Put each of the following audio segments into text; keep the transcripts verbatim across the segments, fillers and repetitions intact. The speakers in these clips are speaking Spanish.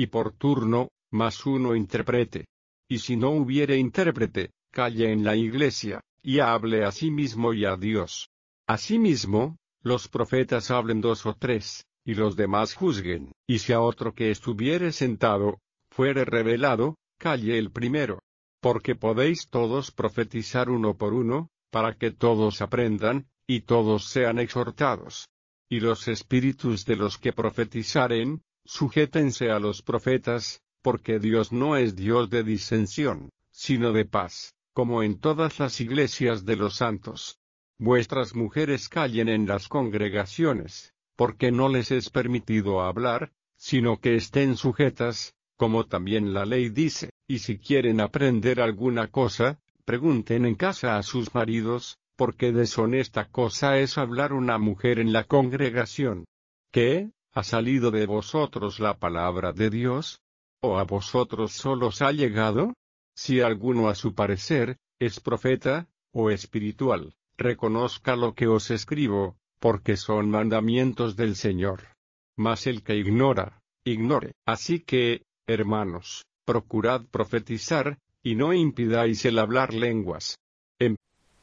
y por turno, mas uno interprete. Y si no hubiere intérprete, calle en la iglesia, y hable a sí mismo y a Dios. Asimismo, los profetas hablen dos o tres, y los demás juzguen. Y si a otro que estuviere sentado, fuere revelado, calle el primero. Porque podéis todos profetizar uno por uno, para que todos aprendan, y todos sean exhortados. Y los espíritus de los que profetizaren, sujétense a los profetas, porque Dios no es Dios de disensión, sino de paz, como en todas las iglesias de los santos. Vuestras mujeres callen en las congregaciones, porque no les es permitido hablar, sino que estén sujetas, como también la ley dice, y si quieren aprender alguna cosa, pregunten en casa a sus maridos, porque deshonesta cosa es hablar una mujer en la congregación. ¿Qué? ¿Ha salido de vosotros la palabra de Dios? ¿O a vosotros solos ha llegado? Si alguno a su parecer, es profeta, o espiritual, reconozca lo que os escribo, porque son mandamientos del Señor. Mas el que ignora, ignore. Así que, hermanos, procurad profetizar, y no impidáis el hablar lenguas. En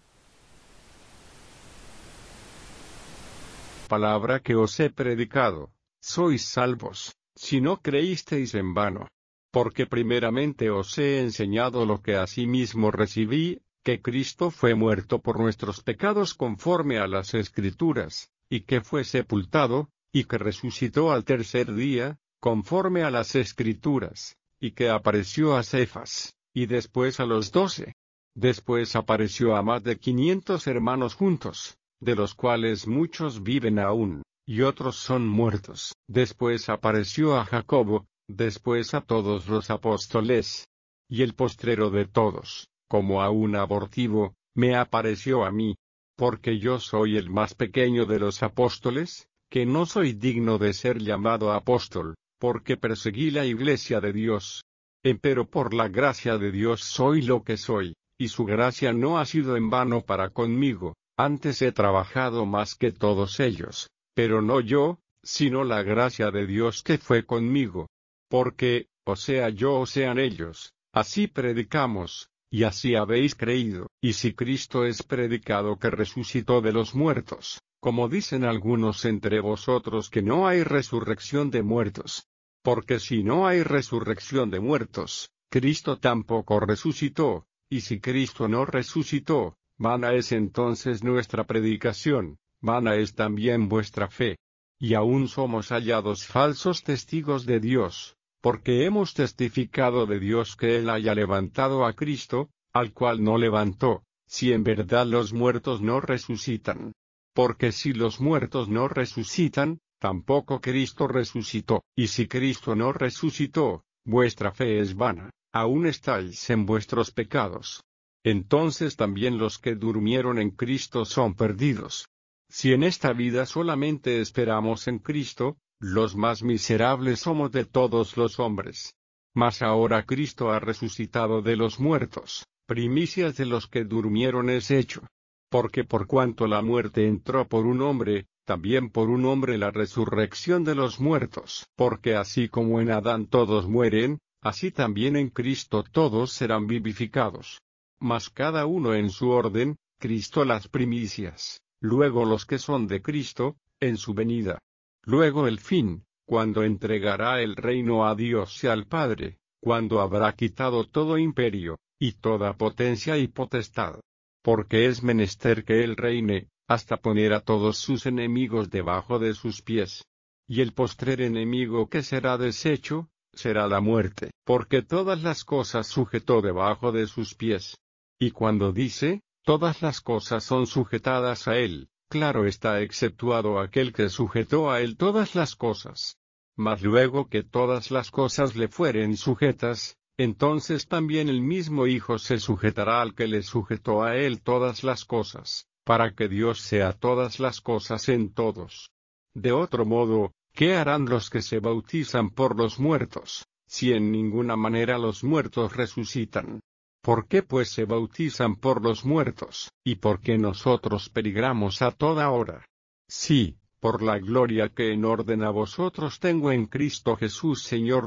palabra que os he predicado, sois salvos, si no creísteis en vano. Porque primeramente os he enseñado lo que asimismo recibí, que Cristo fue muerto por nuestros pecados conforme a las Escrituras, y que fue sepultado, y que resucitó al tercer día, conforme a las Escrituras, y que apareció a Cefas, y después a los doce. Después apareció a más de quinientos hermanos juntos, de los cuales muchos viven aún, y otros son muertos. Después apareció a Jacobo, después a todos los apóstoles. Y el postrero de todos, como a un abortivo, me apareció a mí. Porque yo soy el más pequeño de los apóstoles, que no soy digno de ser llamado apóstol, porque perseguí la iglesia de Dios. Empero por la gracia de Dios soy lo que soy, y su gracia no ha sido en vano para conmigo, antes he trabajado más que todos ellos, pero no yo, sino la gracia de Dios que fue conmigo. Porque, o sea yo o sean ellos, así predicamos, y así habéis creído. Y si Cristo es predicado que resucitó de los muertos, como dicen algunos entre vosotros que no hay resurrección de muertos. Porque si no hay resurrección de muertos, Cristo tampoco resucitó, y si Cristo no resucitó, vana es entonces nuestra predicación, vana es también vuestra fe. Y aún somos hallados falsos testigos de Dios, porque hemos testificado de Dios que Él haya levantado a Cristo, al cual no levantó, si en verdad los muertos no resucitan. Porque si los muertos no resucitan, tampoco Cristo resucitó. Y si Cristo no resucitó, vuestra fe es vana, aún estáis en vuestros pecados. Entonces también los que durmieron en Cristo son perdidos. Si en esta vida solamente esperamos en Cristo, los más miserables somos de todos los hombres. Mas ahora Cristo ha resucitado de los muertos, primicias de los que durmieron es hecho. Porque por cuanto la muerte entró por un hombre, también por un hombre la resurrección de los muertos. Porque así como en Adán todos mueren, así también en Cristo todos serán vivificados. Mas cada uno en su orden, Cristo las primicias, luego los que son de Cristo, en su venida. Luego el fin, cuando entregará el reino a Dios y al Padre, cuando habrá quitado todo imperio, y toda potencia y potestad. Porque es menester que Él reine, hasta poner a todos sus enemigos debajo de sus pies. Y el postrer enemigo que será deshecho, será la muerte. Porque todas las cosas sujetó debajo de sus pies. Y cuando dice, todas las cosas son sujetadas a Él, claro está exceptuado aquel que sujetó a Él todas las cosas. Mas luego que todas las cosas le fueren sujetas, entonces también el mismo Hijo se sujetará al que le sujetó a Él todas las cosas, para que Dios sea todas las cosas en todos. De otro modo, ¿qué harán los que se bautizan por los muertos, si en ninguna manera los muertos resucitan? ¿Por qué pues se bautizan por los muertos, y por qué nosotros peligramos a toda hora? Sí, por la gloria que en orden a vosotros tengo en Cristo Jesús Señor